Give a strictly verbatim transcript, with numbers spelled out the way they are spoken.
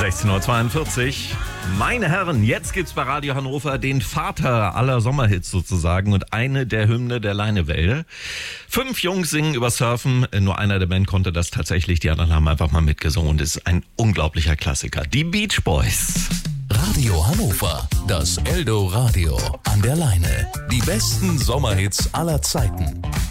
sechzehn Uhr zweiundvierzig. Meine Herren, jetzt gibt's bei Radio Hannover den Vater aller Sommerhits sozusagen und eine der Hymne der Leinewelle. Fünf Jungs singen über Surfen, nur einer der Band konnte das tatsächlich, die anderen haben einfach mal mitgesungen. Das ist ein unglaublicher Klassiker, die Beach Boys. Radio Hannover, das Eldo Radio an der Leine. Die besten Sommerhits aller Zeiten.